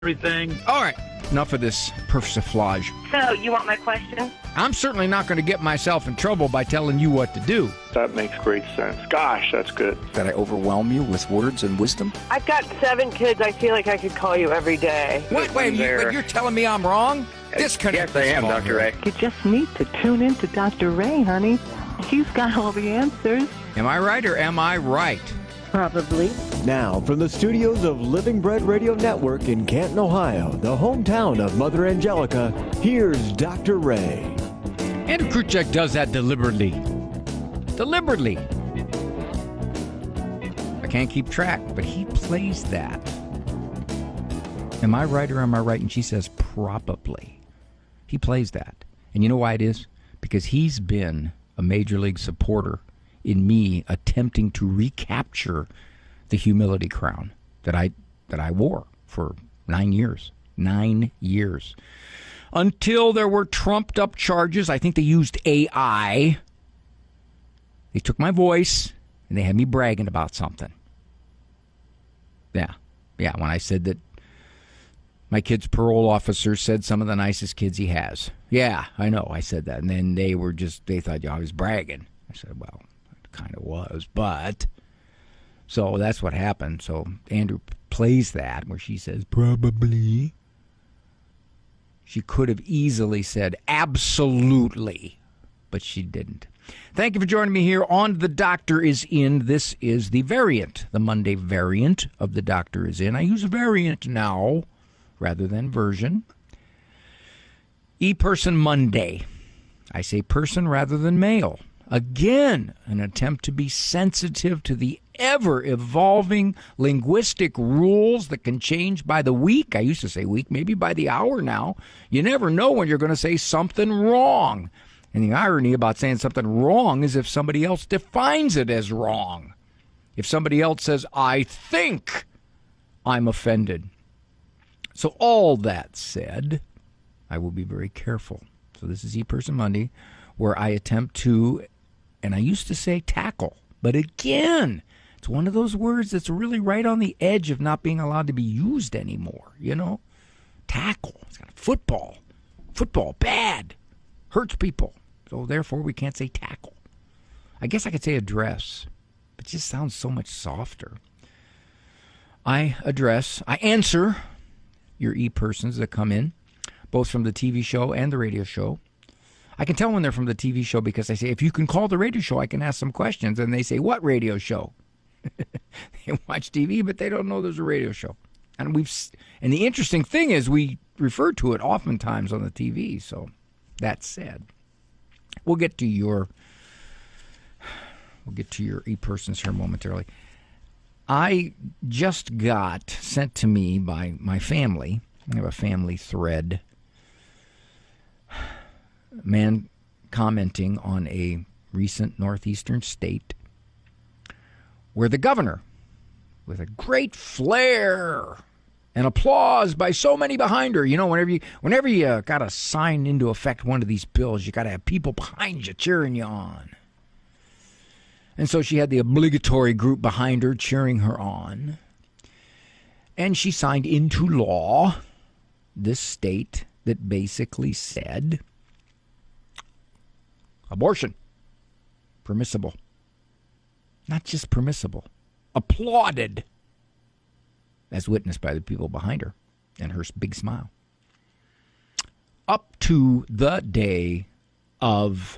everything. All right, enough of this persiflage. So, you want my question? I'm certainly not going to get myself in trouble by telling you what to do. That makes great sense. Gosh, that's good. That I overwhelm you with words and wisdom? I've got 7 kids. I feel like I could call you every day. Wait, you're telling me I'm wrong? Disconnect. Yes, I am, Dr. Ray. You just need to tune in to Dr. Ray, honey. He's got all the answers. Am I right or am I right? Probably. Now, from the studios of Living Bread Radio Network in Canton, Ohio, the hometown of Mother Angelica, here's Dr. Ray. Andrew Kruchek does that deliberately. Deliberately. I can't keep track, but he plays that. Am I right or am I right? And she says, probably. He plays that. And you know why it is? Because he's been a major league supporter in me attempting to recapture the humility crown that I wore for 9 years. 9 years. Until there were trumped up charges. I think they used AI. They took my voice and they had me bragging about something. Yeah, when I said that my kid's parole officer said some of the nicest kids he has. Yeah, I know, I said that. And then they thought I was bragging. I said, well, it kind of was, but. So that's what happened. So Andrew plays that where she says, probably. She could have easily said, absolutely, but she didn't. Thank you for joining me here on The Doctor Is In. This is the variant, the Monday variant of The Doctor Is In. I use variant now rather than version. E-Person Monday. I say person rather than male. Again, an attempt to be sensitive to the ever-evolving linguistic rules that can change by the week. I used to say week, maybe by the hour now. You never know when you're going to say something wrong. And the irony about saying something wrong is if somebody else defines it as wrong. If somebody else says, I think, I'm offended. So all that said, I will be very careful. So this is E-Person Monday, where I attempt to, and I used to say tackle, but again, it's one of those words that's really right on the edge of not being allowed to be used anymore, you know? Tackle. It's got football. Football, bad. Hurts people. So therefore, we can't say tackle. I guess I could say address, but it just sounds so much softer. I answer your E-Persons that come in, both from the TV show and the radio show. I can tell when they're from the TV show because I say, if you can call the radio show, I can ask some questions. And they say, what radio show? They watch TV, but they don't know there's a radio show. And the interesting thing is we refer to it oftentimes on the TV. So that said, we'll get to your E-Persons here momentarily. I just got sent to me by my family. I have a family thread. Man commenting on a recent northeastern state where the governor, with a great flair and applause by so many behind her, you know, whenever you got to sign into effect one of these bills, you got to have people behind you cheering you on. And so she had the obligatory group behind her cheering her on. And she signed into law this state that basically said abortion, permissible. Not just permissible, applauded, as witnessed by the people behind her and her big smile. Up to the day of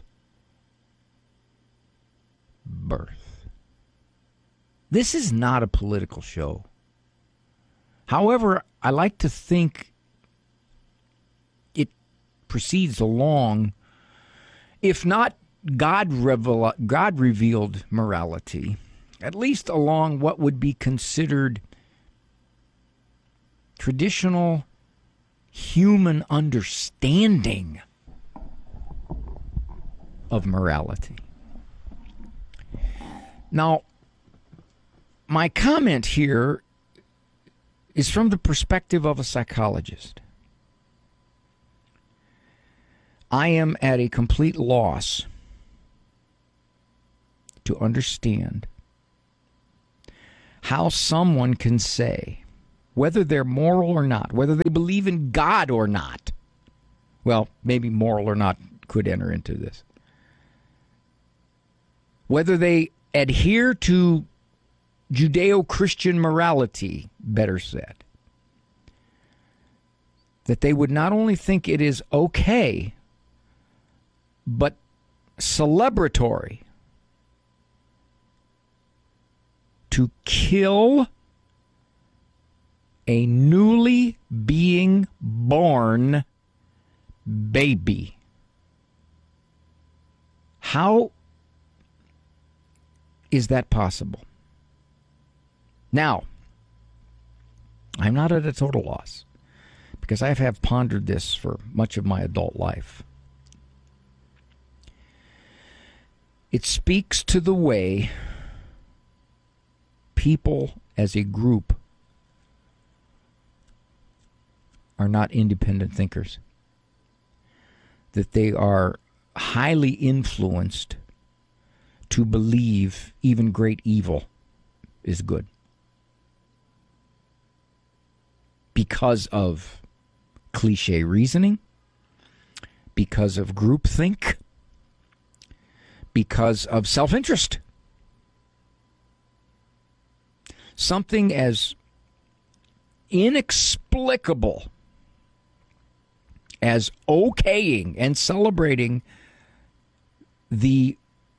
birth. This is not a political show. However, I like to think it proceeds along, if not God-revealed morality, at least along what would be considered traditional human understanding of morality. Now, my comment here is from the perspective of a psychologist. I am at a complete loss to understand how someone can say whether they're moral or not, whether they believe in God or not. Well, maybe moral or not could enter into this. Whether they adhere to Judeo-Christian morality, better said. That they would not only think it is okay, but celebratory to kill a newly being born baby. How is that possible? Now, I'm not at a total loss because I have pondered this for much of my adult life. It speaks to the way people as a group are not independent thinkers, that they are highly influenced to believe even great evil is good because of cliche reasoning, because of groupthink, because of self-interest. Something as inexplicable as okaying and celebrating the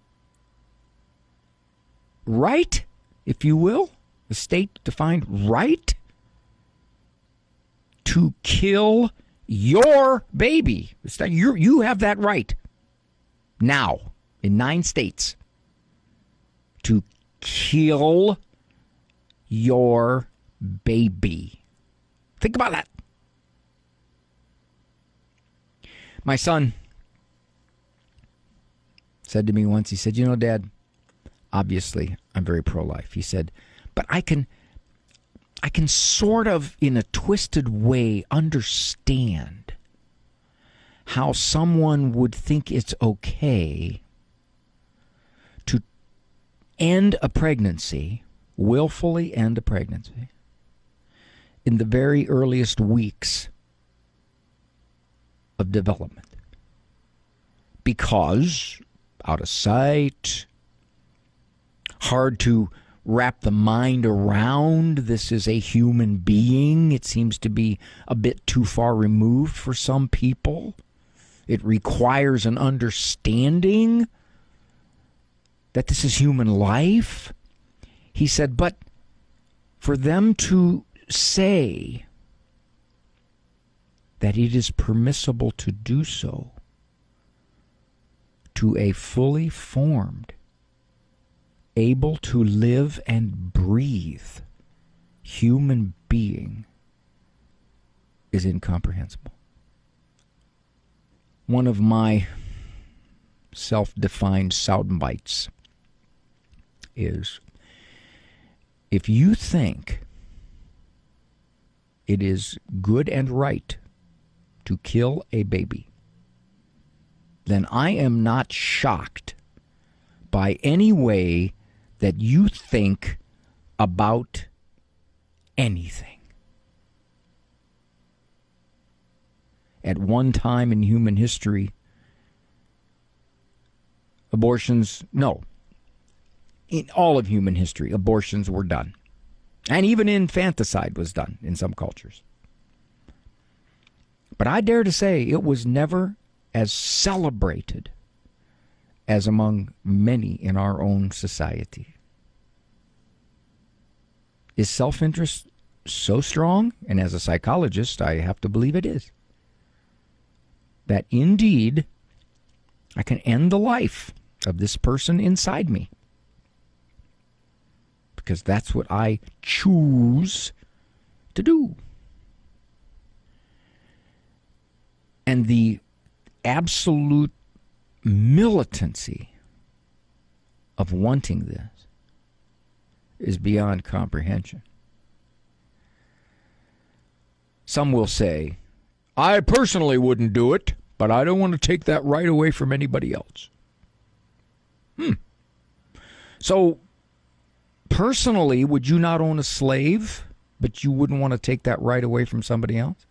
right, if you will, the state-defined right to kill your baby. You have that right now in 9 states to kill your baby. Think about that. My son said to me once, he said, Dad, obviously I'm very pro-life. He said, but I can sort of, in a twisted way, understand how someone would think it's okay to end a pregnancy, willfully end a pregnancy, in the very earliest weeks of development. Because out of sight, hard to wrap the mind around, this is a human being. It seems to be a bit too far removed for some people. It requires an understanding that this is human life. He said, but for them to say that it is permissible to do so to a fully formed, able to live and breathe human being is incomprehensible. One of my self-defined sound bites is, if you think it is good and right to kill a baby, then I am not shocked by any way that you think about anything. At one time in human history, in all of human history, abortions were done. And even infanticide was done in some cultures. But I dare to say it was never as celebrated as among many in our own society. Is self-interest so strong? And as a psychologist, I have to believe it is. That indeed, I can end the life of this person inside me. Because that's what I choose to do. And the absolute militancy of wanting this is beyond comprehension. Some will say, I personally wouldn't do it, but I don't want to take that right away from anybody else. So, personally, would you not own a slave but you wouldn't want to take that right away from somebody else?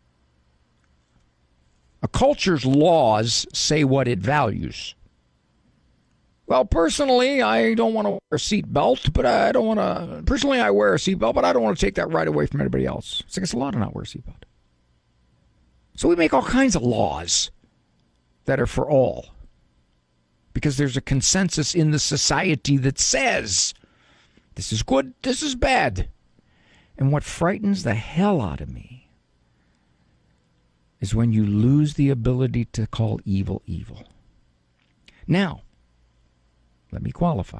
A culture's laws say what it values. Well, personally, I don't want to wear a seatbelt, but I don't want to... Personally, I wear a seatbelt, but I don't want to take that right away from anybody else. It's against the law to not wear a seatbelt. So we make all kinds of laws that are for all, because there's a consensus in the society that says this is good, this is bad. And what frightens the hell out of me is when you lose the ability to call evil evil. Now, let me qualify.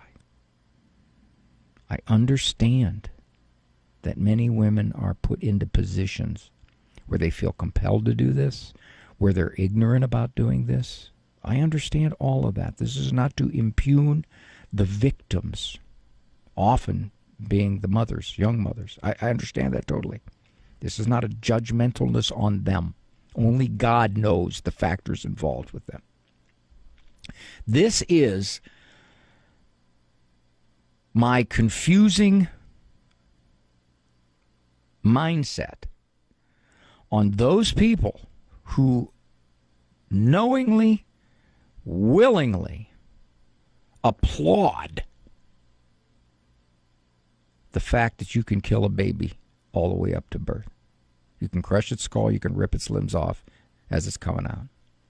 I understand that many women are put into positions where they feel compelled to do this, where they're ignorant about doing this. I understand all of that. This is not to impugn the victims, often being the mothers, young mothers. I understand that totally. This is not a judgmentalness on them. Only God knows the factors involved with them. This is my confusing mindset on those people who knowingly, willingly applaud the fact that you can kill a baby all the way up to birth. You can crush its skull, you can rip its limbs off as it's coming out.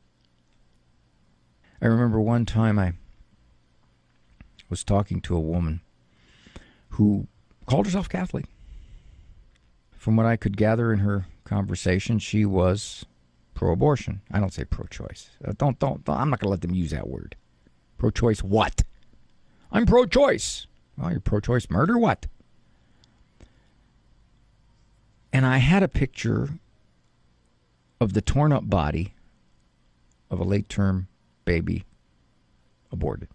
I remember one time I was talking to a woman who called herself Catholic. From what I could gather in her conversation, she was pro-abortion. I don't say pro-choice. I'm not going to let them use that word. Pro-choice what? I'm pro-choice. Well, you're pro-choice murder? What? And I had a picture of the torn-up body of a late-term baby aborted.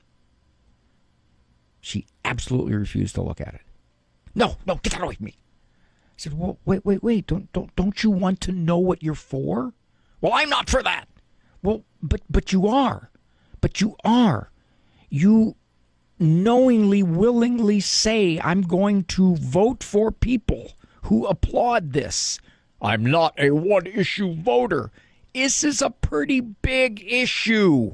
She absolutely refused to look at it. No, get that away from me. I said, well, wait. Don't you want to know what you're for? Well, I'm not for that. Well, but you are. But you are. You knowingly, willingly say, I'm going to vote for people who applaud this. I'm not a one-issue voter. This is a pretty big issue.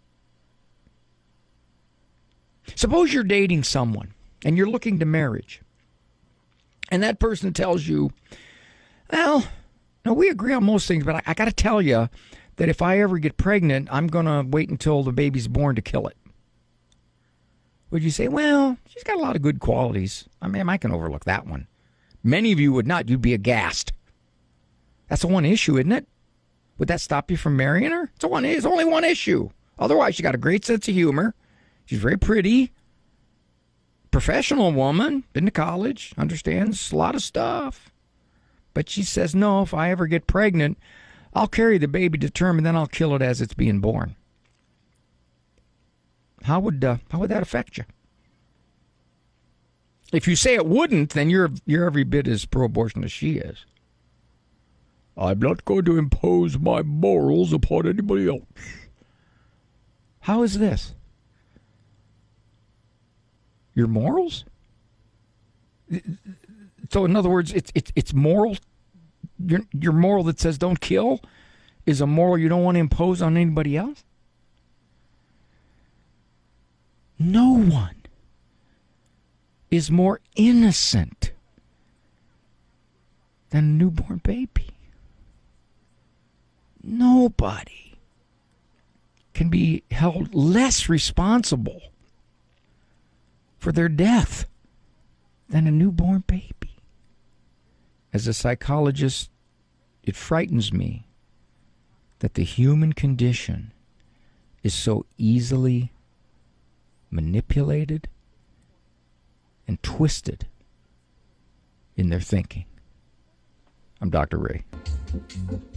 Suppose you're dating someone and you're looking to marriage, and that person tells you, well, no, we agree on most things, but I got to tell you that if I ever get pregnant, I'm going to wait until the baby's born to kill it. Would you say, well, she's got a lot of good qualities. I mean, I can overlook that one. Many of you would not. You'd be aghast. That's the one issue, isn't it? Would that stop you from marrying her? It's only one issue. Otherwise, she got a great sense of humor. She's very pretty. Professional woman. Been to college. Understands a lot of stuff. But she says, no, if I ever get pregnant, I'll carry the baby to term and then I'll kill it as it's being born. How would that affect you? If you say it wouldn't, then you're every bit as pro-abortion as she is. I'm not going to impose my morals upon anybody else. How is this? Your morals? So in other words, it's moral. Your moral that says don't kill is a moral you don't want to impose on anybody else? No one is more innocent than a newborn baby. Nobody can be held less responsible for their death than a newborn baby. As a psychologist, it frightens me that the human condition is so easily manipulated and twisted in their thinking. I'm Dr. Ray.